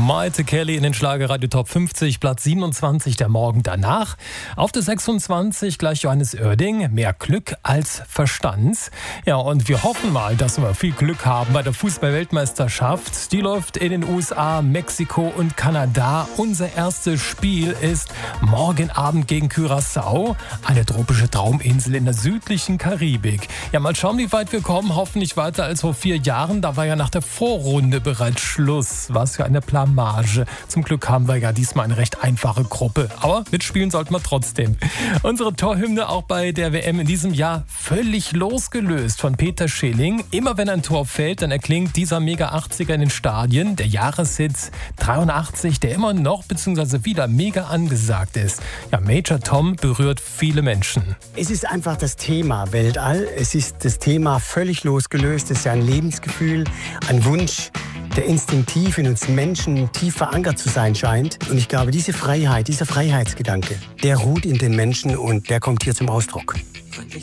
Maite Kelly in den Schlagerradio Top 50, Platz 27 der Morgen danach. Auf der 26 gleich Johannes Oerding, mehr Glück als Verstand. Ja, und wir hoffen mal, dass wir viel Glück haben bei der Fußball-Weltmeisterschaft. Die läuft in den USA, Mexiko und Kanada. Unser erstes Spiel ist morgen Abend gegen Curaçao, eine tropische Trauminsel in der südlichen Karibik. Ja, mal schauen, wie weit wir kommen. Hoffentlich weiter als vor 4 Jahren. Da war ja nach der Vorrunde bereits Schluss. Was für eine Blamage. Zum Glück haben wir ja diesmal eine recht einfache Gruppe. Aber mitspielen sollten wir trotzdem. Unsere Torhymne auch bei der WM in diesem Jahr völlig losgelöst von Peter Schilling. Immer wenn ein Tor fällt, dann erklingt dieser Mega 80er in den Stadien. Der Jahreshit 83, der immer noch bzw. wieder mega angesagt ist. Ja, Major Tom berührt viele Menschen. Es ist einfach das Thema Weltall. Es ist das Thema völlig losgelöst. Es ist ja ein Lebensgefühl, ein Wunsch, der instinktiv in uns Menschen tief verankert zu sein scheint. Und ich glaube, diese Freiheit, dieser Freiheitsgedanke, der ruht in den Menschen und der kommt hier zum Ausdruck.